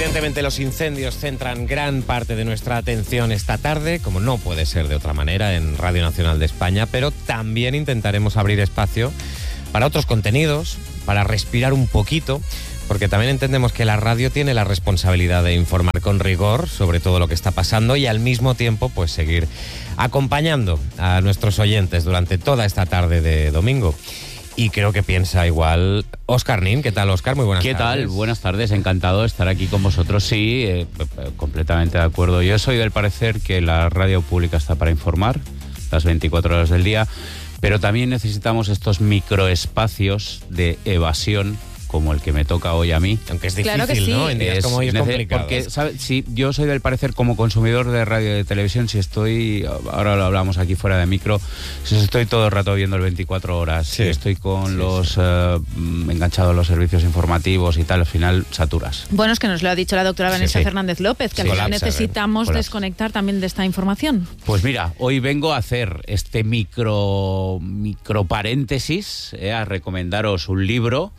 Evidentemente los incendios centran gran parte de nuestra atención esta tarde, como no puede ser de otra manera, en Radio Nacional de España, pero también intentaremos abrir espacio para otros contenidos, para respirar un poquito, porque también entendemos que la radio tiene la responsabilidad de informar con rigor sobre todo lo que está pasando y al mismo tiempo pues seguir acompañando a nuestros oyentes durante toda esta tarde de domingo. Y creo que piensa igual Óscar Nin. ¿Qué tal, Óscar? Muy buenas tardes. ¿Qué tal? Buenas tardes, encantado de estar aquí con vosotros. Sí, completamente de acuerdo. Yo soy del parecer que la radio pública está para informar las 24 horas del día, pero también necesitamos estos microespacios de evasión como el que me toca hoy a mí. Aunque es difícil, claro que sí. ¿no? En días como hoy es complicado. Porque, ¿sabes? Si yo soy del parecer, como consumidor de radio y de televisión, si estoy, ahora lo hablamos aquí fuera de micro, si estoy todo el rato viendo el 24 horas, si estoy con enganchado a los servicios informativos y tal, al final saturas. Bueno, es que nos lo ha dicho la doctora Vanessa Fernández López, que al final necesitamos desconectar también de esta información. Pues mira, hoy vengo a hacer este micro paréntesis, a recomendaros un libro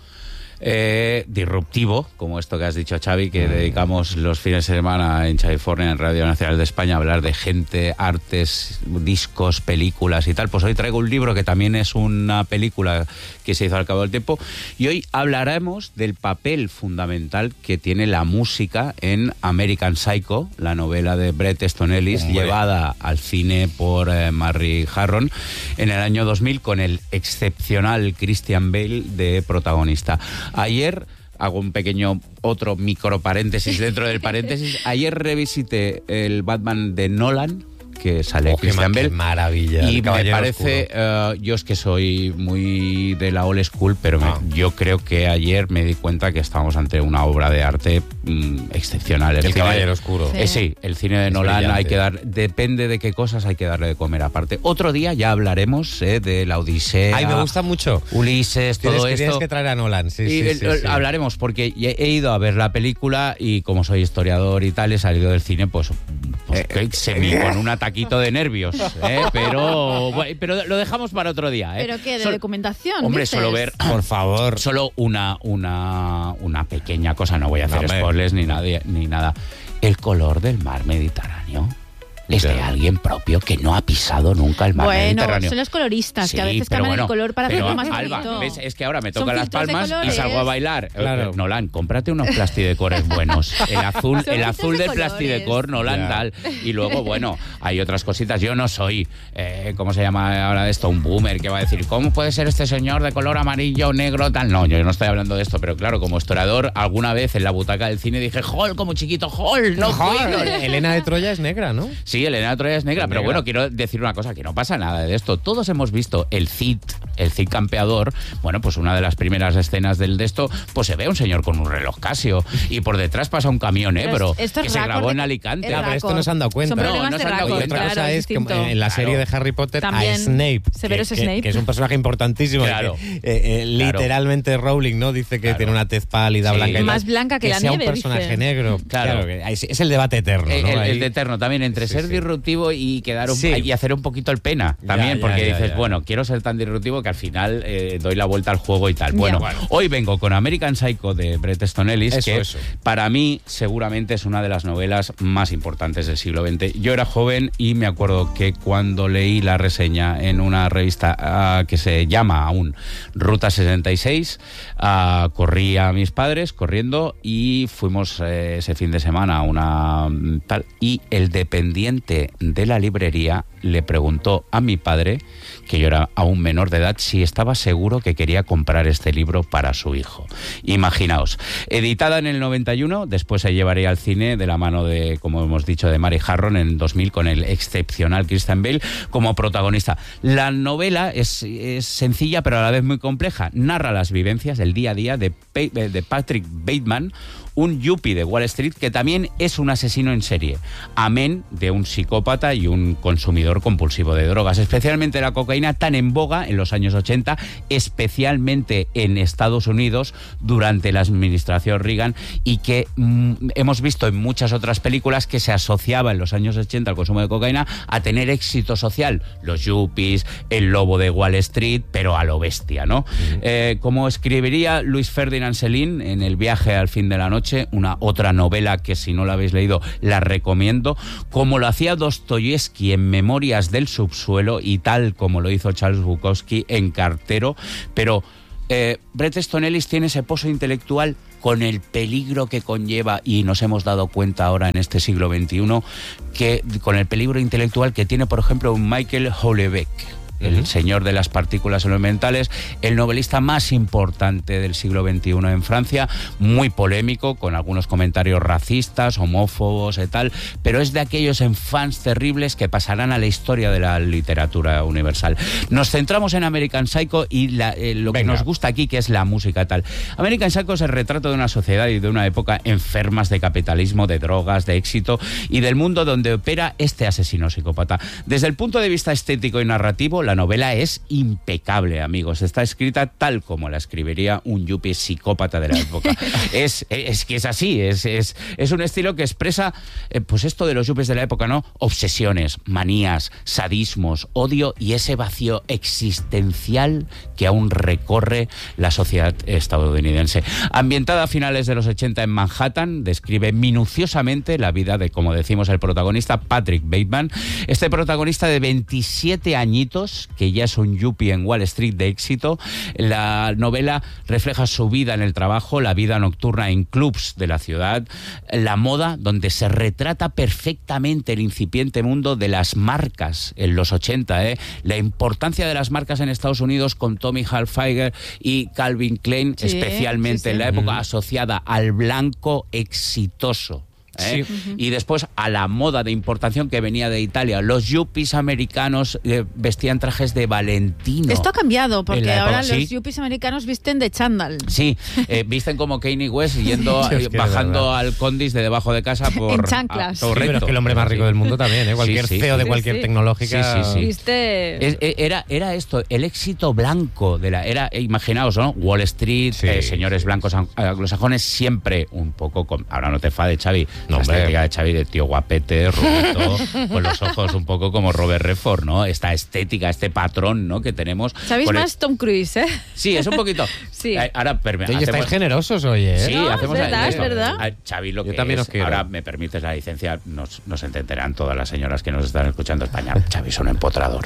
disruptivo, como esto que has dicho, Xavi, que dedicamos los fines de semana en California, en Radio Nacional de España, a hablar de gente, artes, discos, películas y tal. Pues hoy traigo un libro que también es una película que se hizo al cabo del tiempo, y hoy hablaremos del papel fundamental que tiene la música en American Psycho, la novela de Bret Easton Ellis, llevada al cine por Mary Harron en el año 2000, con el excepcional Christian Bale de protagonista. Ayer, hago un pequeño otro micro paréntesis dentro del paréntesis, ayer revisité el Batman de Nolan, que sale Christian Bale. ¡Qué maravilla! Y me parece, yo es que soy muy de la old school, pero yo creo que ayer me di cuenta que estábamos ante una obra de arte excepcional. El Caballero Oscuro. Sí, el cine de Nolan brillante. Hay que dar, depende de qué cosas hay que darle de comer aparte. Otro día ya hablaremos de la Odisea. Ay, me gusta mucho. Ulises, todo esto. Tienes que traer a Nolan, sí. Hablaremos, porque he ido a ver la película y como soy historiador y tal, he salido del cine pues con un ataquito de nervios, pero lo dejamos para otro día. ¿Pero qué? ¿De documentación? Hombre, dices? solo ver, por favor. Solo una pequeña cosa, no voy a hacer spoilers ni nada. El color del mar Mediterráneo es de alguien propio que no ha pisado nunca el mar Mediterráneo. Bueno, son los coloristas, que a veces cambian el color para hacerlo más Alba, bonito. ¿ves? Es que ahora me tocan las palmas y salgo a bailar. Claro. Nolan, cómprate unos plastidecores buenos. El azul del plastidecor, Nolan, tal. Y luego, bueno, hay otras cositas. Yo no soy, ¿cómo se llama ahora esto? Un boomer que va a decir, ¿cómo puede ser este señor de color amarillo, negro, tal? No, yo no estoy hablando de esto, pero claro, como historiador, alguna vez en la butaca del cine dije, ¡Hol, como chiquito, Hol! ¡No, Hol! Elena de Troya es negra, ¿no? Sí, Elena de Troya es negra, pero bueno, quiero decir una cosa, que no pasa nada de esto. Todos hemos visto el Cid campeador. Bueno, pues una de las primeras escenas de esto, pues se ve a un señor con un reloj Casio y por detrás pasa un camión Ebro que se grabó en Alicante. Claro, pero esto no se han dado cuenta. No se han dado cuenta. Otra cosa es que en la serie de Harry Potter también a Snape, Snape, que es un personaje importantísimo, literalmente Rowling, ¿no? Dice que tiene una tez pálida, blanca y más blanca que la nieve, sea un personaje dice. negro. Claro, es el debate eterno, ¿no? El de eterno también, entre ser disruptivo y quedar y hacer un poquito el pena también, porque dices, bueno, quiero ser tan disruptivo que al final doy la vuelta al juego y tal. Bueno, hoy vengo con American Psycho de Bret Easton Ellis, para mí seguramente es una de las novelas más importantes del siglo XX. Yo era joven y me acuerdo que cuando leí la reseña en una revista que se llama aún Ruta 66, corrí a mis padres corriendo y fuimos ese fin de semana a una tal, y el dependiente de la librería le preguntó a mi padre, que yo era aún menor de edad, si estaba seguro que quería comprar este libro para su hijo. Imaginaos, editada en el 91, después se llevaría al cine de la mano de, como hemos dicho, de Mary Harron en 2000, con el excepcional Christian Bale como protagonista. La novela es sencilla pero a la vez muy compleja. Narra las vivencias del día a día de Patrick Bateman, un yuppie de Wall Street que también es un asesino en serie, amén de un un psicópata y un consumidor compulsivo de drogas, especialmente la cocaína, tan en boga en los años 80, especialmente en Estados Unidos durante la administración Reagan, y que hemos visto en muchas otras películas que se asociaba en los años 80 al consumo de cocaína a tener éxito social. Los yuppies, El lobo de Wall Street, pero a lo bestia, ¿no? Como escribiría Luis Ferdinand Céline en El viaje al fin de la noche, una otra novela que, si no la habéis leído, la recomiendo, como lo hacía Dostoyevsky en Memorias del subsuelo, y tal como lo hizo Charles Bukowski en Cartero, pero Bret Easton Ellis tiene ese pozo intelectual con el peligro que conlleva, y nos hemos dado cuenta ahora en este siglo XXI, que con el peligro intelectual que tiene, por ejemplo, un Michael Houellebecq, el señor de las partículas elementales, el novelista más importante del siglo XXI en Francia, muy polémico, con algunos comentarios racistas, homófobos y tal, pero es de aquellos enfants terribles que pasarán a la historia de la literatura universal. Nos centramos en American Psycho y lo que nos gusta aquí, que es la música tal. American Psycho es el retrato de una sociedad y de una época enfermas de capitalismo, de drogas, de éxito, y del mundo donde opera este asesino psicópata. Desde el punto de vista estético y narrativo, la novela es impecable, amigos. Está escrita tal como la escribiría un yuppie psicópata de la época. Es que es así, es un estilo que expresa pues esto de los yuppies de la época, ¿no? Obsesiones, manías, sadismos, odio y ese vacío existencial que aún recorre la sociedad estadounidense. Ambientada a finales de los 80 en Manhattan, describe minuciosamente la vida de, como decimos, el protagonista Patrick Bateman. Este protagonista de 27 añitos, que ya es un yuppie en Wall Street de éxito. La novela refleja su vida en el trabajo, la vida nocturna en clubs de la ciudad, la moda, donde se retrata perfectamente el incipiente mundo de las marcas en los 80, la importancia de las marcas en Estados Unidos con Tommy Hilfiger y Calvin Klein, especialmente en la época asociada al blanco exitoso. Sí. Y después a la moda de importación que venía de Italia. Los yuppies americanos vestían trajes de Valentino. Esto ha cambiado, porque ahora los yuppies americanos visten de chándal. Sí, visten como Kanye West yendo bajando al Condis de debajo de casa por... En chanclas. Sí, pero es que el hombre más rico del mundo también, cualquier CEO de cualquier tecnológica... Era esto, el éxito blanco de la... imaginaos, ¿no? Wall Street, señores blancos anglosajones, siempre un poco... ahora no te enfades, Xavi. La estética de Xavi, de tío guapete, rubito, con los ojos un poco como Robert Redford, ¿no? Esta estética, este patrón, ¿no?, que tenemos. Xavi es más Tom Cruise, ¿eh? Sí, es un poquito. Sí. Ahora, oye, estáis generosos hoy, ¿eh? Sí, hacemos es verdad. Xavi, lo yo que también es, os quiero. Ahora me permites la licencia, nos entenderán todas las señoras que nos están escuchando en España. Xavi es un empotrador.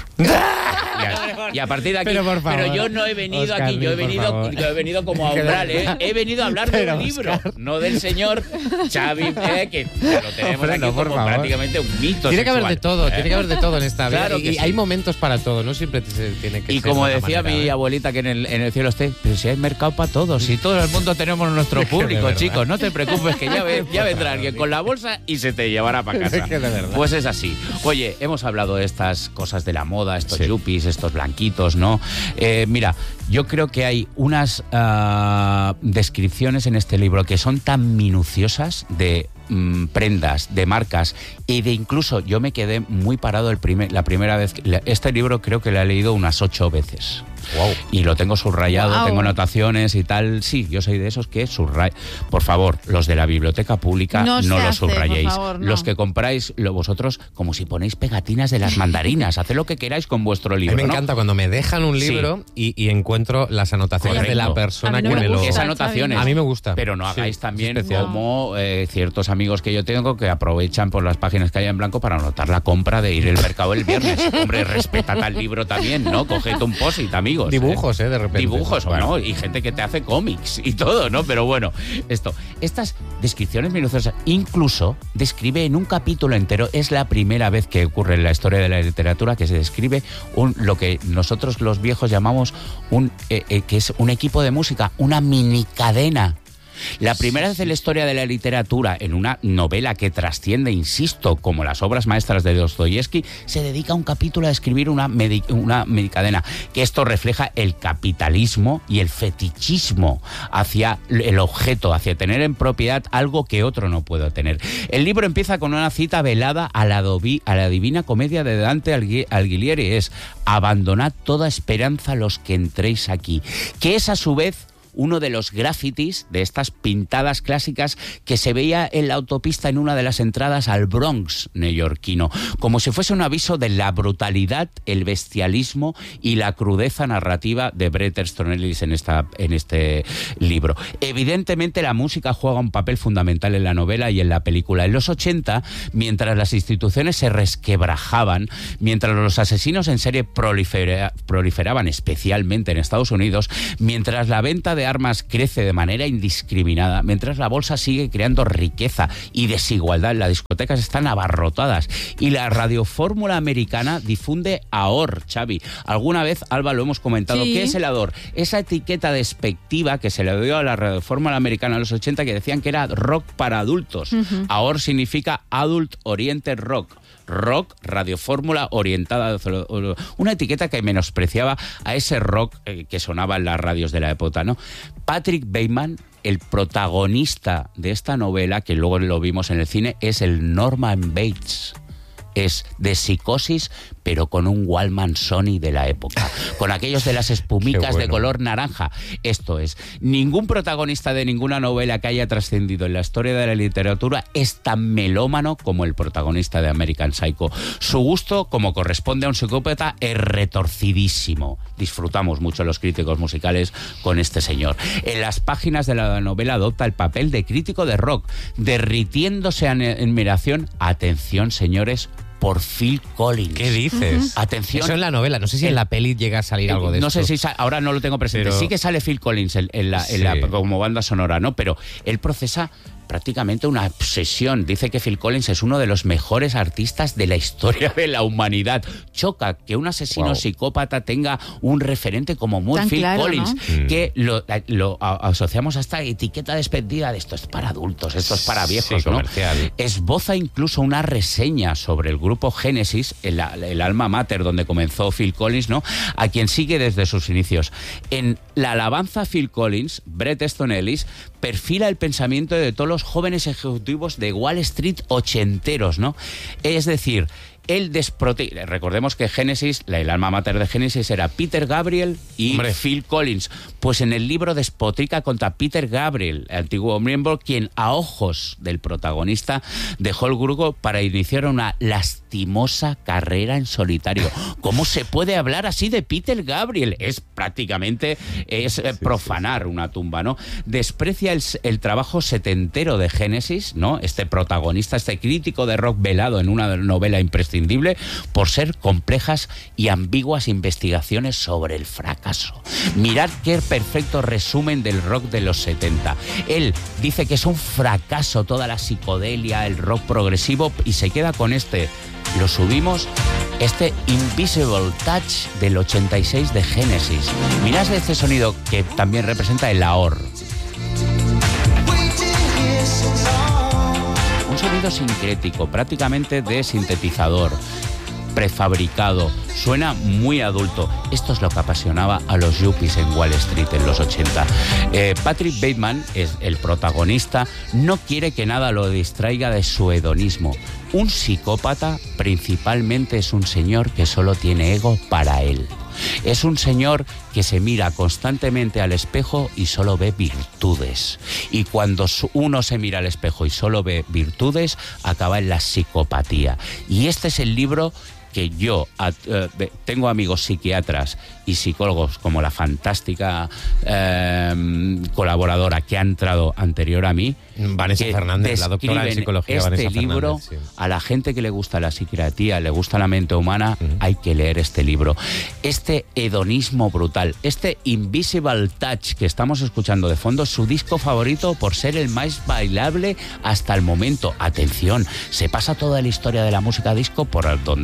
Y a partir de aquí, pero yo no he venido Oscar, aquí, yo he venido como a umbral, He venido a hablar de un libro, no del señor Xavi, que lo tenemos aquí como prácticamente un mito. Tiene que haber de todo, tiene que haber de todo en esta vida. Claro, y hay momentos para todo, no siempre tiene que ser. Y como decía mi abuelita, que en el cielo esté, pero si hay mercado para todos, y todo el mundo tenemos nuestro público, chicos, no te preocupes, que ya vendrá alguien con la bolsa y se te llevará para casa. Pues es así. Oye, hemos hablado de estas cosas de la moda, estos yuppies, estos blanquitos, ¿no? Mira, yo creo que hay unas descripciones en este libro que son tan minuciosas de prendas, de marcas, y de incluso yo me quedé muy parado la primera vez. Este libro creo que lo he leído unas 8 veces. Wow. Y lo tengo subrayado, tengo anotaciones y tal. Sí, yo soy de esos que subrayo. Por favor, los de la biblioteca pública no lo subrayéis. Favor, no. Los que compráis, vosotros, como si ponéis pegatinas de las mandarinas. Haced lo que queráis con vuestro libro. A mí me encanta cuando me dejan un libro y encuentro las anotaciones de la persona que me lo... Esas anotaciones. A mí me gusta. Pero no hagáis también como ciertos amigos que yo tengo que aprovechan por las páginas que hay en blanco para anotar la compra de ir al mercado el viernes. Hombre, respetad al libro también, ¿no? Coged un post-it, amigos. Dibujos, de repente. Dibujos, bueno, y gente que te hace cómics y todo, ¿no? Pero bueno, estas descripciones minuciosas, incluso describe en un capítulo entero, es la primera vez que ocurre en la historia de la literatura que se describe lo que nosotros los viejos llamamos que es un equipo de música, una mini cadena La primera vez en la historia de la literatura, en una novela que trasciende, insisto, como las obras maestras de Dostoyevsky, se dedica un capítulo a escribir una medicadena, que esto refleja el capitalismo y el fetichismo hacia el objeto, hacia tener en propiedad algo que otro no puede tener. El libro empieza con una cita velada a la Divina Comedia de Dante Alighieri, es: abandonad toda esperanza los que entréis aquí, que es a su vez uno de los grafitis de estas pintadas clásicas que se veía en la autopista en una de las entradas al Bronx neoyorquino, como si fuese un aviso de la brutalidad, el bestialismo y la crudeza narrativa de Bret Easton Ellis en este libro. Evidentemente la música juega un papel fundamental en la novela y en la película. En los 80, mientras las instituciones se resquebrajaban, mientras los asesinos en serie proliferaban especialmente en Estados Unidos, mientras la venta de armas crece de manera indiscriminada, mientras la bolsa sigue creando riqueza y desigualdad, las discotecas están abarrotadas y la radiofórmula americana difunde AOR, Xavi. Alguna vez, Alba, lo hemos comentado. Sí. ¿Qué es el AOR? Esa etiqueta despectiva que se le dio a la radiofórmula americana en los 80, que decían que era rock para adultos. AOR significa Adult Oriented Rock. Rock, radiofórmula orientada, una etiqueta que menospreciaba a ese rock que sonaba en las radios de la época, ¿no? Patrick Bateman, el protagonista de esta novela, que luego lo vimos en el cine, es el Norman Bates. Es de Psicosis, pero con un Walkman Sony de la época, con aquellos de las espumicas de color naranja. Esto es, ningún protagonista de ninguna novela que haya trascendido en la historia de la literatura es tan melómano como el protagonista de American Psycho. Su gusto, como corresponde a un psicópata, es retorcidísimo. Disfrutamos mucho los críticos musicales con este señor. En las páginas de la novela adopta el papel de crítico de rock, derritiéndose en admiración, atención señores, por Phil Collins. ¿Qué dices? Atención. Eso en la novela. No sé si en la peli llega a salir algo de no esto. No sé si ahora no lo tengo presente. Sí que sale Phil Collins en la como banda sonora, ¿no? Pero él procesa prácticamente una obsesión. Dice que Phil Collins es uno de los mejores artistas de la historia de la humanidad. Choca que un asesino psicópata tenga un referente como Phil Collins, ¿no? Que lo asociamos a esta etiqueta despedida de esto es para adultos, esto es para viejos, ¿no? Esboza incluso una reseña sobre el grupo Genesis, el alma mater donde comenzó Phil Collins, ¿no? A quien sigue desde sus inicios. En la alabanza a Phil Collins, Bret Easton Ellis perfila el pensamiento de todos los jóvenes ejecutivos de Wall Street ochenteros, ¿no? Es decir, él recordemos que Genesis, el alma mater de Genesis era Peter Gabriel y Phil Collins. Pues en el libro despotrica contra Peter Gabriel, el antiguo miembro, quien a ojos del protagonista dejó el grupo para iniciar una lastimosa carrera en solitario. ¿Cómo se puede hablar así de Peter Gabriel? Es prácticamente profanar una tumba, ¿no? Desprecia el trabajo setentero de Genesis, ¿no? Este protagonista, este crítico de rock velado en una novela imprescindible por ser complejas y ambiguas investigaciones sobre el fracaso. Mirad qué perfecto resumen del rock de los 70. Él dice que es un fracaso toda la psicodelia, el rock progresivo, y se queda con lo subimos, Invisible Touch del 86 de Genesis. Mirad este sonido que también representa el AOR. Un sonido sincrético, prácticamente de sintetizador, prefabricado, suena muy adulto. Esto es lo que apasionaba a los yuppies en Wall Street en los 80. Patrick Bateman, es el protagonista, no quiere que nada lo distraiga de su hedonismo. Un psicópata principalmente es un señor que solo tiene ego para él. Es un señor que se mira constantemente al espejo y solo ve virtudes. Y cuando uno se mira al espejo y solo ve virtudes, acaba en la psicopatía. Y este es el libro que yo tengo amigos psiquiatras y psicólogos como la fantástica colaboradora que ha entrado anterior a mí, Vanessa Fernández, la doctora en psicología Vanessa libro Fernández, sí. A la gente que le gusta la psiquiatría, le gusta la mente humana, hay que leer este libro. Este hedonismo brutal, Invisible Touch que estamos escuchando de fondo, es su disco favorito por ser el más bailable hasta el momento. Atención, se pasa toda la historia de la música disco por donde allí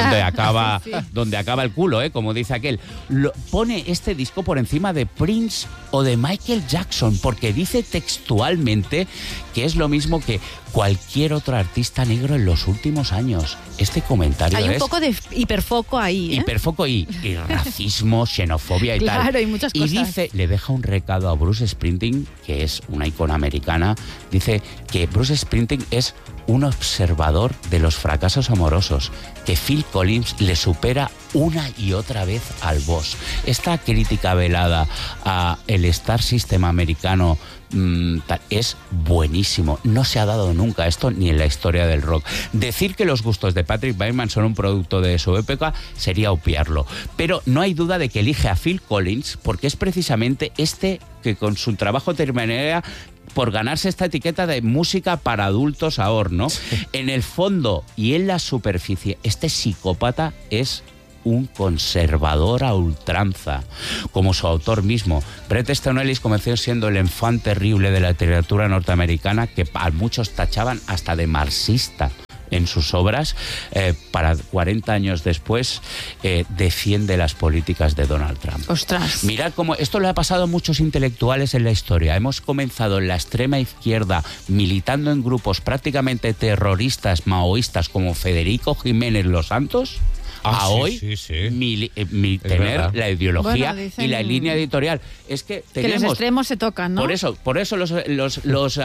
donde acaba el culo, como dice aquel. Pone este disco por encima de Prince o de Michael Jackson, porque dice textualmente que es lo mismo que cualquier otro artista negro en los últimos años. Este comentario hay un poco de hiperfoco ahí, Hiperfoco y racismo, xenofobia y tal. Claro, y muchas cosas. Y dice, le deja un recado a Bruce Springsteen, que es una icona americana, dice que Bruce Springsteen es un observador de los fracasos amorosos, que Phil Collins le supera una y otra vez al boss. Esta crítica velada a el Star System americano es buenísimo. No se ha dado nunca esto ni en la historia del rock. Decir que los gustos de Patrick Bateman son un producto de su época sería obviarlo, pero no hay duda de que elige a Phil Collins porque es precisamente este que con su trabajo terminaría por ganarse esta etiqueta de música para adultos ahora, ¿no? En el fondo y en la superficie, este psicópata es un conservador a ultranza, como su autor mismo. Bret Easton Ellis comenzó siendo el enfant terrible de la literatura norteamericana, que a muchos tachaban hasta de marxista en sus obras. Para 40 años después defiende las políticas de Donald Trump. ¡Ostras! Mirad cómo esto le ha pasado a muchos intelectuales en la historia. Hemos comenzado en la extrema izquierda militando en grupos prácticamente terroristas maoístas como Federico Jiménez Los Santos, a hoy tener la ideología y la línea editorial. Es que tenemos... Que los extremos se tocan, ¿no? Por eso los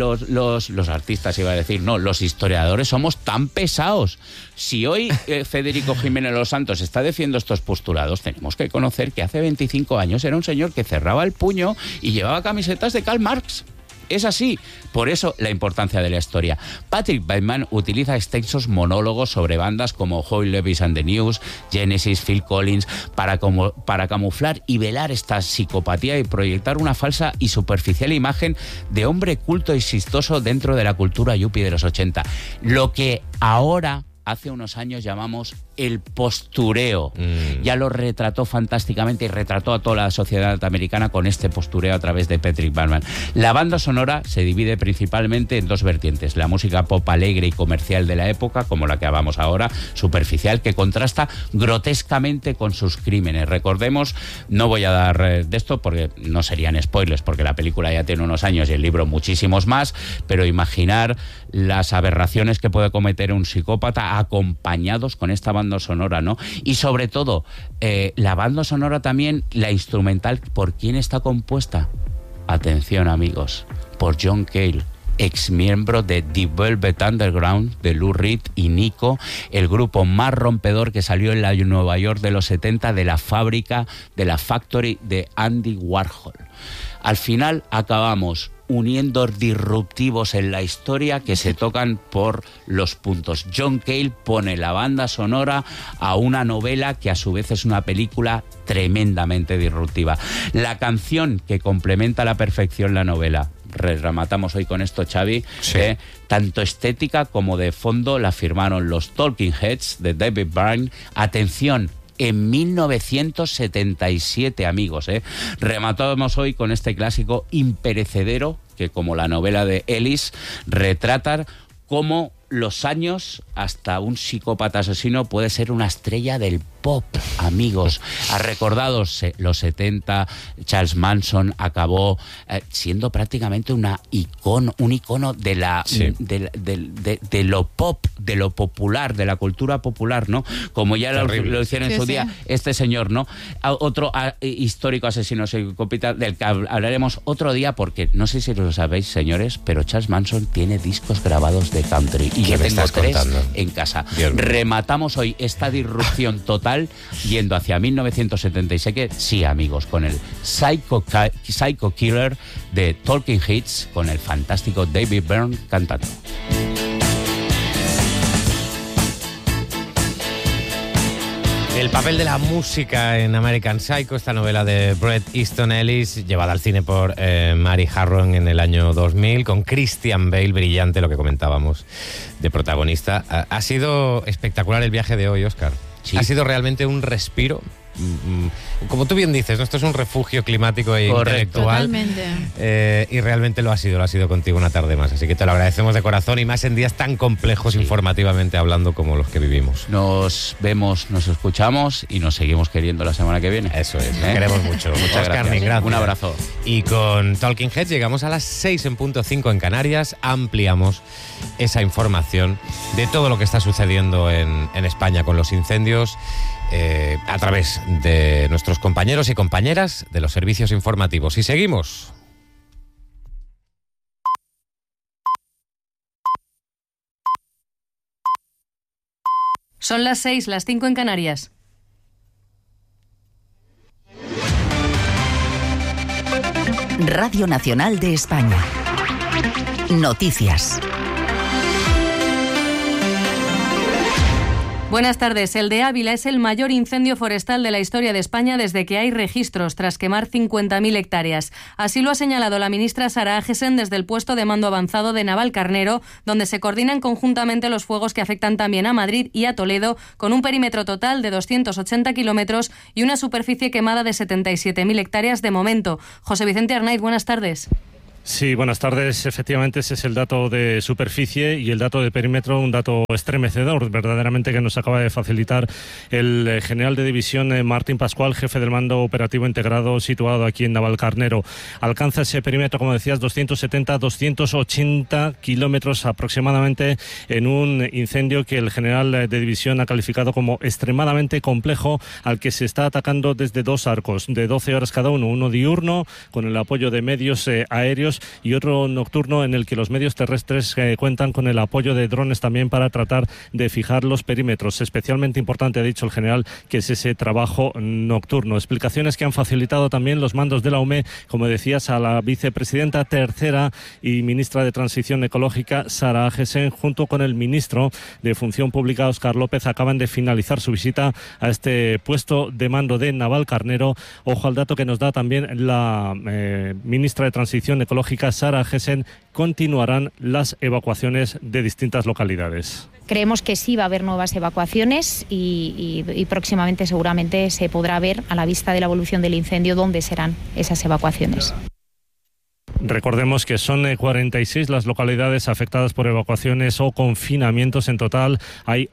artistas, iba a decir, no, los historiadores somos tan pesados. Si hoy Federico Jiménez Los Santos está defendiendo estos postulados, tenemos que conocer que hace 25 años era un señor que cerraba el puño y llevaba camisetas de Karl Marx. Es así, por eso la importancia de la historia. Patrick Bateman utiliza extensos monólogos sobre bandas como Hoy Lewis and the News, Genesis, Phil Collins, para camuflar y velar esta psicopatía y proyectar una falsa y superficial imagen de hombre culto y chistoso dentro de la cultura yuppie de los 80. Lo que ahora, hace unos años, llamamos el postureo. Ya lo retrató fantásticamente y retrató a toda la sociedad americana con este postureo a través de Patrick Bateman. La banda sonora se divide principalmente en dos vertientes: la música pop alegre y comercial de la época, como la que hablamos ahora, superficial, que contrasta grotescamente con sus crímenes. Recordemos, no voy a dar de esto porque no serían spoilers, porque la película ya tiene unos años y el libro muchísimos más, pero imaginar las aberraciones que puede cometer un psicópata acompañados con esta banda sonora, ¿no? Y sobre todo, la banda sonora también, la instrumental, ¿por quién está compuesta? Atención, amigos, por John Cale, ex miembro de The Velvet Underground, de Lou Reed y Nico, el grupo más rompedor que salió en la Nueva York de los 70, de la Factory de Andy Warhol. Al final acabamos uniendo disruptivos en la historia que se tocan por los puntos. John Cale pone la banda sonora a una novela que a su vez es una película tremendamente disruptiva. La canción que complementa a la perfección la novela, rematamos hoy con esto, Xavi, sí. Tanto estética como de fondo la firmaron los Talking Heads de David Byrne. Atención, en 1977, amigos. Rematamos hoy con este clásico imperecedero que, como la novela de Ellis, retrata cómo los años hasta un psicópata asesino puede ser una estrella del pop, amigos. Recordados los 70, Charles Manson acabó siendo prácticamente un icono de la de lo pop, de lo popular, de la cultura popular, ¿no? Como ya lo hicieron en su día este señor, ¿no? Otro histórico asesino psicópata del que hablaremos otro día, porque no sé si lo sabéis, señores, pero Charles Manson tiene discos grabados de country. Y yo tengo 3 en casa. Rematamos hoy esta disrupción total yendo hacia 1977, sí, amigos, con el Psycho Killer de Talking Heads, con el fantástico David Byrne cantando. El papel de la música en American Psycho, esta novela de Bret Easton Ellis, llevada al cine por Mary Harron en el año 2000, con Christian Bale, brillante, lo que comentábamos, de protagonista. Ha sido espectacular el viaje de hoy, Óscar. Sí. Ha sido realmente un respiro como tú bien dices, ¿no? Esto es un refugio climático e intelectual. Totalmente. Y realmente lo ha sido contigo una tarde más. Así que te lo agradecemos de corazón y más en días tan complejos informativamente hablando como los que vivimos. Nos vemos, nos escuchamos y nos seguimos queriendo la semana que viene. Eso es, queremos mucho. Muchas gracias. Gracias. Un abrazo. Y con Talking Heads llegamos a las 6:05 en Canarias. Ampliamos esa información de todo lo que está sucediendo en España con los incendios a través de nuestros compañeros y compañeras de los servicios informativos. Y seguimos. Son las 6, las 5 en Canarias. Radio Nacional de España. Noticias. Buenas tardes. El de Ávila es el mayor incendio forestal de la historia de España desde que hay registros, tras quemar 50.000 hectáreas. Así lo ha señalado la ministra Sara Agesen desde el puesto de mando avanzado de Navalcarnero, donde se coordinan conjuntamente los fuegos que afectan también a Madrid y a Toledo, con un perímetro total de 280 kilómetros y una superficie quemada de 77.000 hectáreas de momento. José Vicente Arnaiz, buenas tardes. Sí, buenas tardes. Efectivamente, ese es el dato de superficie y el dato de perímetro, un dato estremecedor, verdaderamente, que nos acaba de facilitar el general de división Martín Pascual, jefe del mando operativo integrado situado aquí en Navalcarnero. Alcanza ese perímetro, como decías, 280 kilómetros aproximadamente, en un incendio que el general de división ha calificado como extremadamente complejo, al que se está atacando desde dos arcos de 12 horas cada uno diurno con el apoyo de medios aéreos y otro nocturno en el que los medios terrestres cuentan con el apoyo de drones también para tratar de fijar los perímetros. Especialmente importante, ha dicho el general, que es ese trabajo nocturno. Explicaciones que han facilitado también los mandos de la UME, como decías, a la vicepresidenta tercera y ministra de Transición Ecológica, Sara Agesen, junto con el ministro de Función Pública, Óscar López, acaban de finalizar su visita a este puesto de mando de Navalcarnero. Ojo al dato que nos da también la ministra de Transición Ecológica, Sara Agesen. Continuarán las evacuaciones de distintas localidades. Creemos que sí va a haber nuevas evacuaciones y próximamente seguramente se podrá ver, a la vista de la evolución del incendio, dónde serán esas evacuaciones. Recordemos que son 46 las localidades afectadas por evacuaciones o confinamientos. En total hay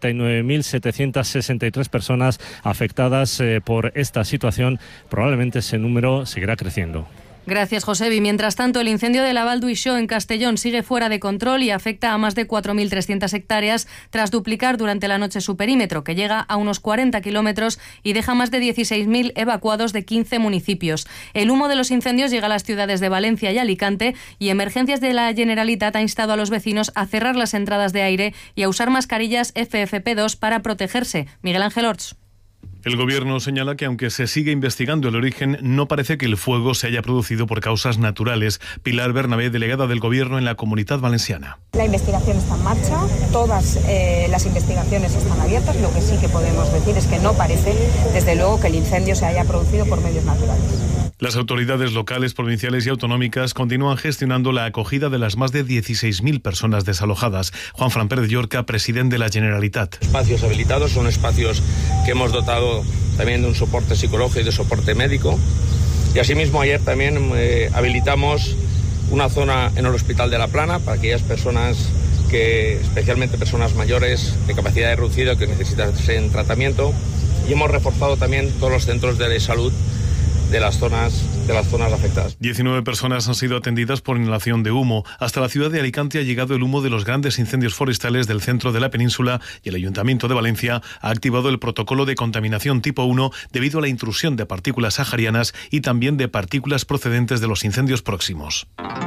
89.763 personas afectadas por esta situación. Probablemente ese número seguirá creciendo. Gracias, Josebi. Mientras tanto, el incendio de la Val d'Uixó en Castellón sigue fuera de control y afecta a más de 4.300 hectáreas tras duplicar durante la noche su perímetro, que llega a unos 40 kilómetros y deja más de 16.000 evacuados de 15 municipios. El humo de los incendios llega a las ciudades de Valencia y Alicante y Emergencias de la Generalitat ha instado a los vecinos a cerrar las entradas de aire y a usar mascarillas FFP2 para protegerse. Miguel Ángel Orts. El Gobierno señala que aunque se sigue investigando el origen, no parece que el fuego se haya producido por causas naturales. Pilar Bernabé, delegada del Gobierno en la Comunidad Valenciana. La investigación está en marcha, todas las investigaciones están abiertas. Lo que sí que podemos decir es que no parece, desde luego, que el incendio se haya producido por medios naturales. Las autoridades locales, provinciales y autonómicas continúan gestionando la acogida de las más de 16.000 personas desalojadas. Juanfran Pérez Llorca, presidente de la Generalitat. Espacios habilitados son espacios que hemos dotado también de un soporte psicológico y de soporte médico. Y asimismo ayer también habilitamos una zona en el Hospital de La Plana para aquellas personas especialmente personas mayores de capacidad reducida que necesitan tratamiento. Y hemos reforzado también todos los centros de salud de las zonas afectadas. 19 personas han sido atendidas por inhalación de humo. Hasta la ciudad de Alicante ha llegado el humo de los grandes incendios forestales del centro de la península y el Ayuntamiento de Valencia ha activado el protocolo de contaminación tipo 1 debido a la intrusión de partículas saharianas y también de partículas procedentes de los incendios próximos.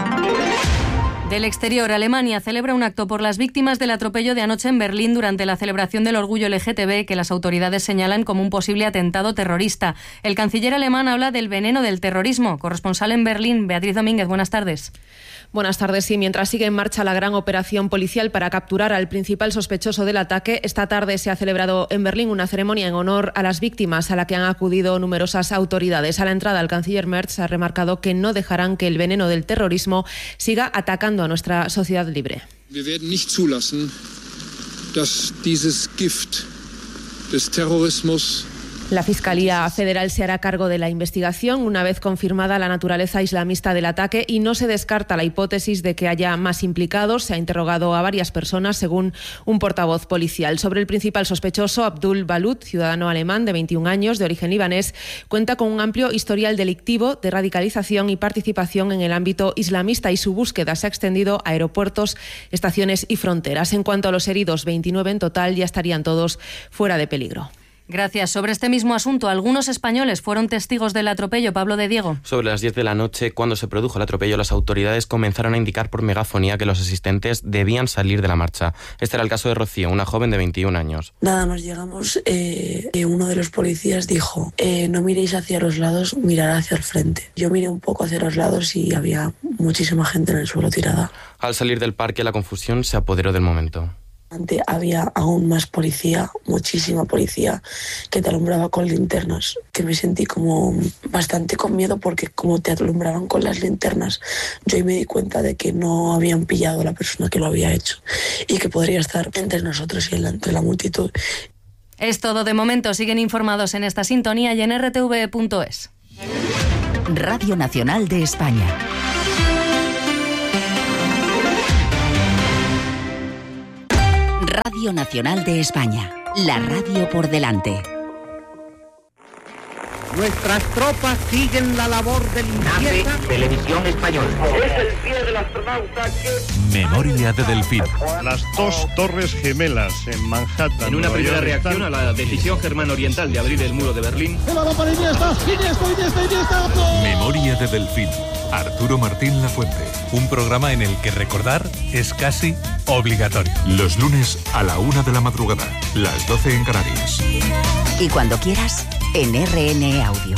Del exterior, Alemania celebra un acto por las víctimas del atropello de anoche en Berlín durante la celebración del orgullo LGTB, que las autoridades señalan como un posible atentado terrorista. El canciller alemán habla del veneno del terrorismo. Corresponsal en Berlín, Beatriz Domínguez, buenas tardes. Buenas tardes. Sí, mientras sigue en marcha la gran operación policial para capturar al principal sospechoso del ataque, esta tarde se ha celebrado en Berlín una ceremonia en honor a las víctimas a la que han acudido numerosas autoridades. A la entrada, el canciller Merz ha remarcado que no dejarán que el veneno del terrorismo siga atacando a nuestra sociedad libre. Wir werden nicht zulassen, dass dieses Gift des Terrorismus La Fiscalía Federal se hará cargo de la investigación una vez confirmada la naturaleza islamista del ataque y no se descarta la hipótesis de que haya más implicados. Se ha interrogado a varias personas, según un portavoz policial. Sobre el principal sospechoso, Abdul Balut, ciudadano alemán de 21 años, de origen libanés, cuenta con un amplio historial delictivo de radicalización y participación en el ámbito islamista y su búsqueda se ha extendido a aeropuertos, estaciones y fronteras. En cuanto a los heridos, 29 en total, ya estarían todos fuera de peligro. Gracias. Sobre este mismo asunto, algunos españoles fueron testigos del atropello. Pablo de Diego. Sobre las 10 de la noche, cuando se produjo el atropello, las autoridades comenzaron a indicar por megafonía que los asistentes debían salir de la marcha. Este era el caso de Rocío, una joven de 21 años. Nada más llegamos, uno de los policías dijo, no miréis hacia los lados, mirad hacia el frente. Yo miré un poco hacia los lados y había muchísima gente en el suelo tirada. Al salir del parque, la confusión se apoderó del momento. Había aún más policía, muchísima policía, que te alumbraba con linternas, que me sentí como bastante con miedo porque como te alumbraban con las linternas, yo ahí me di cuenta de que no habían pillado a la persona que lo había hecho y que podría estar entre nosotros y entre la multitud. Es todo de momento. Siguen informados en esta sintonía y en rtv.es. Radio Nacional de España. Radio Nacional de España, la radio por delante. Nuestras tropas siguen la labor de limpieza. Televisión Española. Es el pie del astronauta que... Memoria de Delfín. Las dos torres gemelas en Manhattan. En una primera reacción a la decisión germano-oriental de abrir el muro de Berlín. Memoria de Delfín. Arturo Martín Lafuente. Un programa en el que recordar es casi obligatorio. Los lunes a la 1 de la madrugada, las 12 en Canarias. Y cuando quieras, en RN Audio.